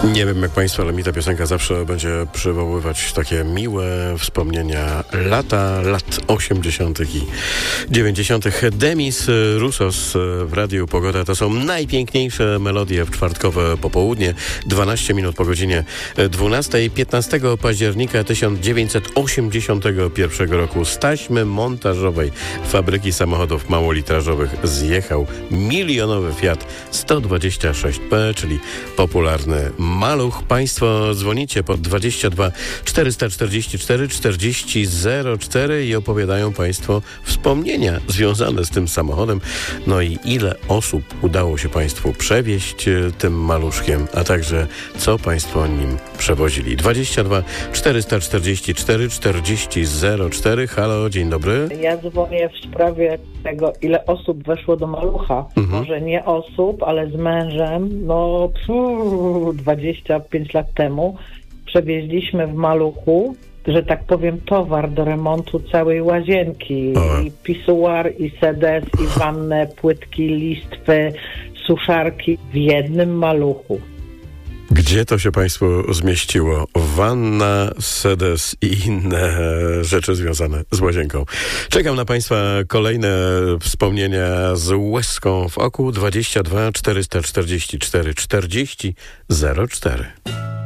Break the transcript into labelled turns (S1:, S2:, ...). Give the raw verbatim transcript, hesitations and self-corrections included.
S1: Nie wiem jak Państwo, ale mi ta piosenka zawsze będzie przywoływać takie miłe wspomnienia lata, lat osiemdziesiątych i dziewięćdziesiątych. Demis Roussos w Radiu Pogoda to są najpiękniejsze melodie w czwartkowe popołudnie, dwanaście minut po godzinie dwunastej. piętnastego października tysiąc dziewięćset osiemdziesiątego pierwszego roku z taśmy montażowej fabryki samochodów małolitrażowych zjechał milionowy Fiat sto dwadzieścia sześć P, czyli popularny Maluch. Państwo dzwonicie pod dwadzieścia dwa czterysta czterdzieści cztery czterdzieści zero cztery i opowiadają Państwo wspomnienia związane z tym samochodem. No i ile osób udało się Państwu przewieźć tym maluszkiem, a także co Państwo nim przewozili. dwadzieścia dwa czterysta czterdzieści cztery czterdzieści zero cztery. Halo, dzień dobry.
S2: Ja dzwonię w sprawie tego, ile osób weszło do Malucha. Mhm. Może nie osób, ale z mężem, no pfu, dwadzieścia pięć lat temu przewieźliśmy w Maluchu, że tak powiem, towar do remontu całej łazienki. O. I pisuar, i sedes, i wannę, płytki, listwy, suszarki w jednym Maluchu.
S1: Gdzie to się Państwu zmieściło? Wanna, sedes i inne rzeczy związane z łazienką. Czekam na Państwa kolejne wspomnienia z łezką w oku. dwadzieścia dwa czterysta czterdzieści cztery czterdzieści zero cztery.